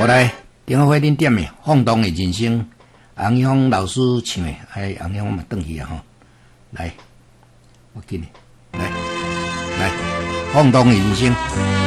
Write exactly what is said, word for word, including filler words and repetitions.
后来电话会恁点的放荡的人生，洪一峰老师唱的，哎，洪一峰嘛转去啊吼，来，我给你，来，来，放荡的人生。